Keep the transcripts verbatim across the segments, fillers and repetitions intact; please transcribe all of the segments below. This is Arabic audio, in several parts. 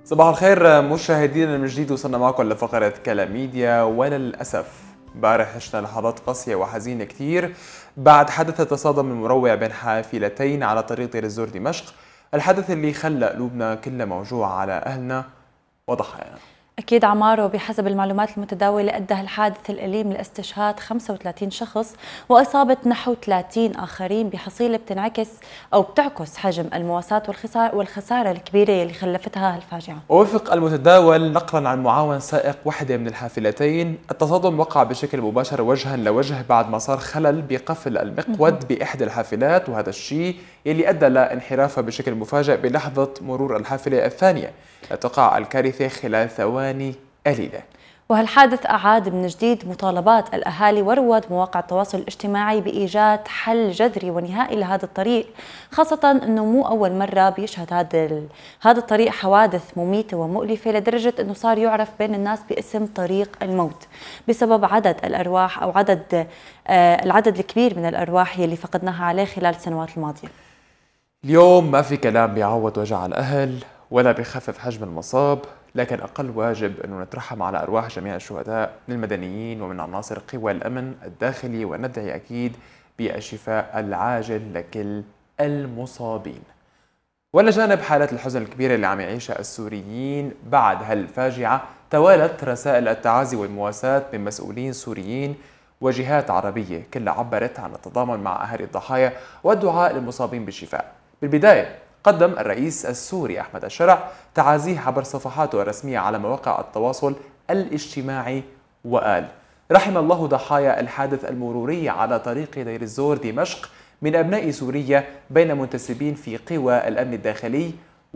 صباح الخير مشاهدينا من جديد، وصلنا معكم لفقرة كلاميديا. وللأسف امبارح عشنا لحظات قاسية وحزينة كتير بعد حدث التصادم المروع بين حافلتين على طريق دير الزور دمشق، الحدث اللي خلى قلوبنا كلها موجوعة على أهلنا وضحايانا. أكيد عمار، وبحسب المعلومات المتداولة أدى الحادث الأليم لاستشهاد خمسة وثلاثين شخص وإصابة نحو ثلاثين آخرين بحصيلة بتنعكس أو بتعكس حجم المواساة والخسارة الكبيرة اللي خلفتها هالفاجعة. ووفق المتداول نقلا عن معاون سائق وحدة من الحافلتين، التصادم وقع بشكل مباشر وجها لوجه بعد ما صار خلل بقفل المقود بإحدى الحافلات، وهذا الشيء يلي أدى لانحرافها بشكل مفاجئ بلحظة مرور الحافلة الثانية لتقع الكارثة خلال ثواني قليلة. وهالحادث أعاد من جديد مطالبات الأهالي ورواد مواقع التواصل الاجتماعي بإيجاد حل جذري ونهائي لهذا الطريق، خاصة أنه مو أول مرة بيشهد هذا هذا الطريق حوادث مميتة ومؤلفة لدرجة أنه صار يعرف بين الناس باسم طريق الموت بسبب عدد الأرواح أو عدد آه العدد الكبير من الأرواح يلي فقدناها عليه خلال السنوات الماضية. اليوم ما في كلام بيعوض وجع الأهل ولا بيخفف حجم المصاب، لكن أقل واجب أنه نترحم على أرواح جميع الشهداء من المدنيين ومن عناصر قوى الأمن الداخلي، وندعي أكيد بالشفاء العاجل لكل المصابين. ولا جانب حالة الحزن الكبيرة اللي عم يعيشها السوريين بعد هالفاجعة، توالت رسائل التعازي والمواساة من مسؤولين سوريين وجهات عربية كلها عبرت عن التضامن مع أهالي الضحايا والدعاء للمصابين بالشفاء. بالبداية قدم الرئيس السوري أحمد الشرع تعازيه عبر صفحاته الرسمية على مواقع التواصل الاجتماعي وقال: رحم الله ضحايا الحادث المروري على طريق دير الزور دمشق من أبناء سوريا بين منتسبين في قوى الأمن الداخلي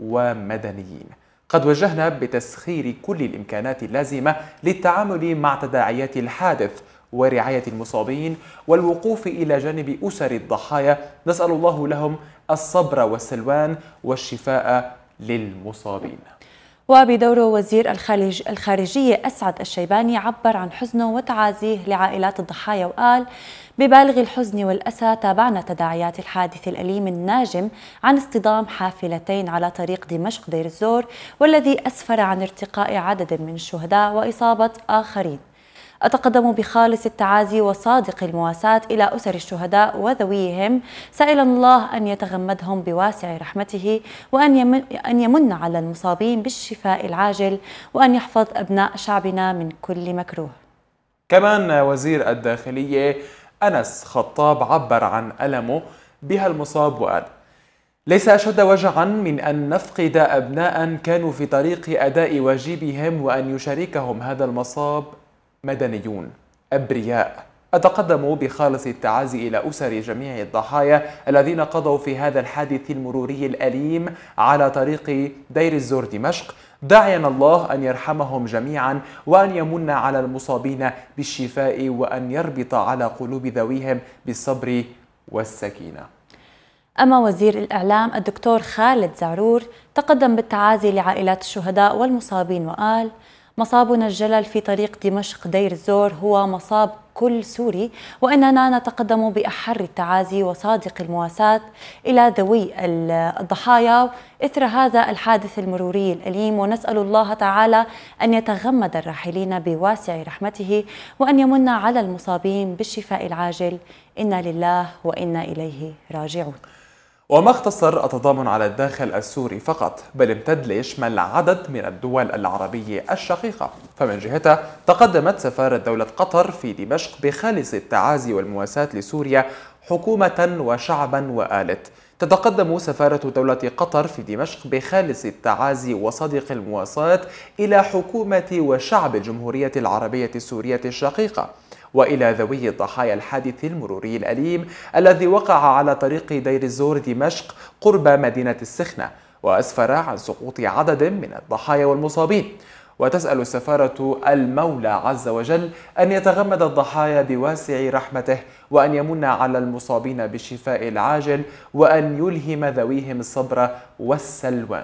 ومدنيين. قد وجهنا بتسخير كل الإمكانات اللازمة للتعامل مع تداعيات الحادث ورعاية المصابين والوقوف إلى جانب أسر الضحايا، نسأل الله لهم الصبر والسلوان والشفاء للمصابين. وبدوره وزير الخارج الخارجية أسعد الشيباني عبر عن حزنه وتعازيه لعائلات الضحايا وقال: ببالغ الحزن والأسى تابعنا تداعيات الحادث الأليم الناجم عن اصطدام حافلتين على طريق دمشق دير الزور، والذي أسفر عن ارتقاء عدد من الشهداء وإصابة آخرين. أتقدم بخالص التعازي وصادق المواساة إلى أسر الشهداء وذويهم، سائلا الله أن يتغمدهم بواسع رحمته، وأن يمن, أن يمن على المصابين بالشفاء العاجل، وأن يحفظ أبناء شعبنا من كل مكروه. كمان وزير الداخلية أنس خطاب عبر عن ألمه بهالمصاب وقال: ليس أشد وجعا من أن نفقد أبناء كانوا في طريق أداء واجبهم وأن يشاركهم هذا المصاب مدنيون أبرياء. أتقدم بخالص التعازي إلى أسر جميع الضحايا الذين قضوا في هذا الحادث المروري الأليم على طريق دير الزور دمشق، داعيا الله أن يرحمهم جميعا وأن يمن على المصابين بالشفاء وأن يربط على قلوب ذويهم بالصبر والسكينة. أما وزير الإعلام الدكتور خالد زعرور تقدم بالتعازي لعائلات الشهداء والمصابين وقال: مصابنا الجلل في طريق دمشق دير الزور هو مصاب كل سوري، وإننا نتقدم بأحر التعازي وصادق المواساة إلى ذوي الضحايا إثر هذا الحادث المروري الأليم، ونسأل الله تعالى أن يتغمد الراحلين بواسع رحمته وأن يمن على المصابين بالشفاء العاجل. إنا لله وإنا إليه راجعون. وما اختصر التضامن على الداخل السوري فقط، بل امتد ليشمل عدد من الدول العربية الشقيقة. فمن جهتها تقدمت سفارة دولة قطر في دمشق بخالص التعازي والمواساة لسوريا حكومة وشعبا، وقالت: تتقدم سفارة دولة قطر في دمشق بخالص التعازي وصادق المواساة إلى حكومة وشعب الجمهورية العربية السورية الشقيقة وإلى ذوي الضحايا الحادث المروري الأليم الذي وقع على طريق دير الزور دمشق قرب مدينة السخنة، وأسفر عن سقوط عدد من الضحايا والمصابين. وتسأل السفارة المولى عز وجل أن يتغمد الضحايا بواسع رحمته وأن يمن على المصابين بالشفاء العاجل وأن يلهم ذويهم الصبر والسلوان.